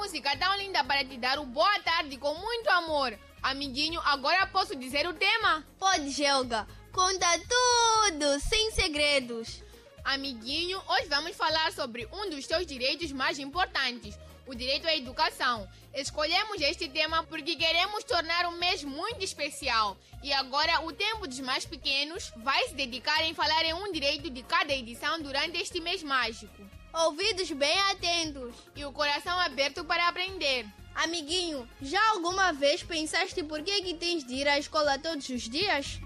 música tão linda para te dar o boa tarde com muito amor. Amiguinho, agora posso dizer o tema? Pode, Helga. Conta tudo, sem segredos. Amiguinho, hoje vamos falar sobre um dos teus direitos mais importantes, o direito à educação. Escolhemos este tema porque queremos tornar o mês muito especial. E agora o tempo dos mais pequenos vai se dedicar em falar em um direito de cada edição durante este mês mágico. Ouvidos bem atentos e o coração aberto para aprender. Amiguinho, já alguma vez pensaste por que tens de ir à escola todos os dias?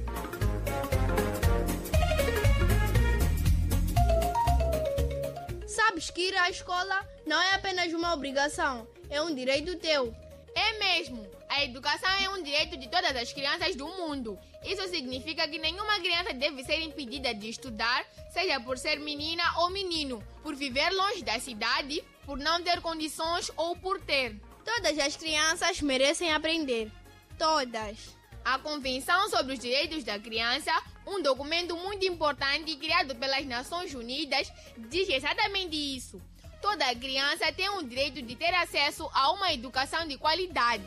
Sabes que ir à escola não é apenas uma obrigação, é um direito teu. É mesmo! A educação é um direito de todas as crianças do mundo. Isso significa que nenhuma criança deve ser impedida de estudar, seja por ser menina ou menino, por viver longe da cidade, por não ter condições ou por ter. Todas as crianças merecem aprender. Todas. A Convenção sobre os Direitos da Criança, um documento muito importante criado pelas Nações Unidas, diz exatamente isso. Toda criança tem o direito de ter acesso a uma educação de qualidade.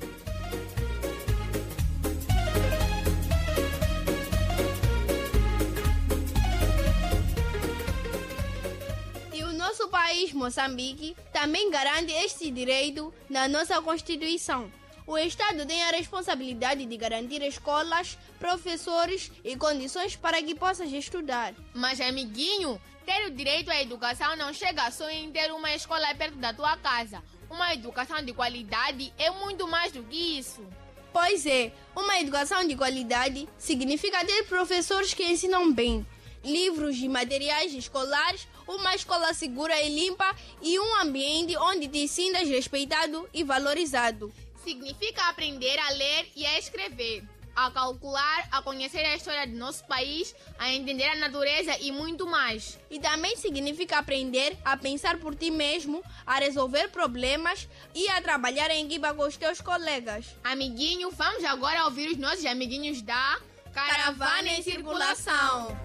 E o nosso país, Moçambique, também garante este direito na nossa Constituição. O Estado tem a responsabilidade de garantir escolas, professores e condições para que possas estudar. Mas, amiguinho, ter o direito à educação não chega só em ter uma escola perto da tua casa. Uma educação de qualidade é muito mais do que isso. Pois é, uma educação de qualidade significa ter professores que ensinam bem, livros e materiais escolares, uma escola segura e limpa e um ambiente onde te sintas respeitado e valorizado. Significa aprender a ler e a escrever, a calcular, a conhecer a história do nosso país, a entender a natureza e muito mais. E também significa aprender a pensar por ti mesmo, a resolver problemas e a trabalhar em equipa com os teus colegas. Amiguinho, vamos agora ouvir os nossos amiguinhos da Caravana em Circulação.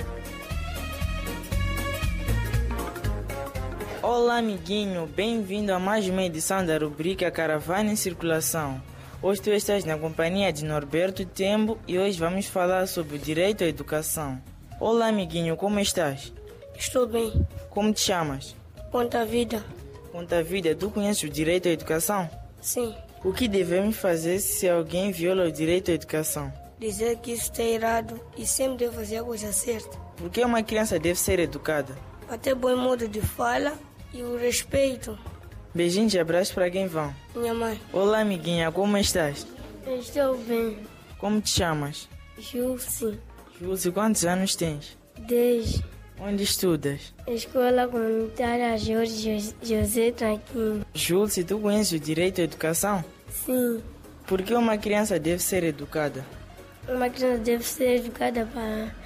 Olá, amiguinho, bem-vindo a mais uma edição da rubrica Caravana em Circulação. Hoje tu estás na companhia de Norberto Tembo e hoje vamos falar sobre o direito à educação. Olá, amiguinho, como estás? Estou bem. Como te chamas? Conta vida. Conta vida, tu conheces o direito à educação? Sim. O que devemos fazer se alguém viola o direito à educação? Dizer que isso está errado e sempre deve fazer a coisa certa. Por que uma criança deve ser educada? Para ter bom modo de fala e o respeito. Beijinhos e abraços para quem vão. Minha mãe. Olá, amiguinha, como estás? Estou bem. Como te chamas? Júlcio. Júlcio, quantos anos tens? 10. Onde estudas? Escola Comunitária Jorge José Tranquilo. Júlcio, tu conheces o direito à educação? Sim. Por que uma criança deve ser educada? Uma criança deve ser educada para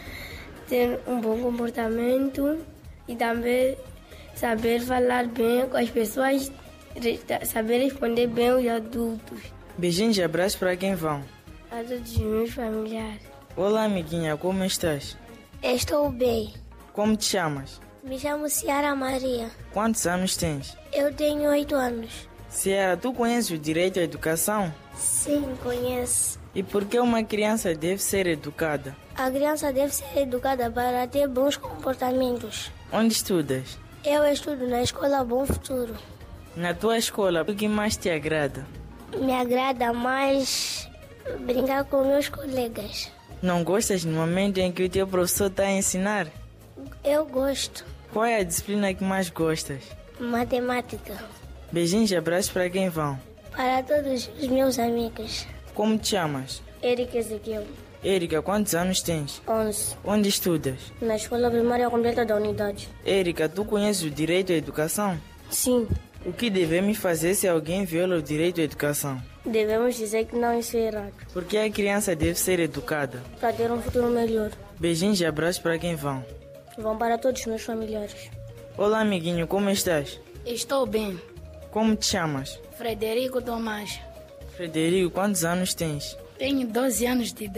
ter um bom comportamento e também saber falar bem com as pessoas, saber responder bem aos adultos. Beijinhos e abraços para quem vão. A todos os meus familiares. Olá, amiguinha, como estás? Estou bem. Como te chamas? Me chamo Ciara Maria. Quantos anos tens? Eu tenho 8 anos. Ciara, tu conheces o direito à educação? Sim, conheço. E por que uma criança deve ser educada? A criança deve ser educada para ter bons comportamentos. Onde estudas? Eu estudo na escola Bom Futuro. Na tua escola, o que mais te agrada? Me agrada mais brincar com meus colegas. Não gostas no momento em que o teu professor está a ensinar? Eu gosto. Qual é a disciplina que mais gostas? Matemática. Beijinhos e abraços para quem vão. Para todos os meus amigos. Como te chamas? Erika Ezequiel. Érica, quantos anos tens? 11. Onde estudas? Na escola primária completa da unidade. Érica, tu conheces o direito à educação? Sim. O que devemos fazer se alguém viola o direito à educação? Devemos dizer que não isso é errado. Por que a criança deve ser educada? Para ter um futuro melhor. Beijinhos e abraços para quem vão. Vão para todos os meus familiares. Olá, amiguinho, como estás? Estou bem. Como te chamas? Frederico Tomás. Frederico, quantos anos tens? Tenho 12 anos de idade.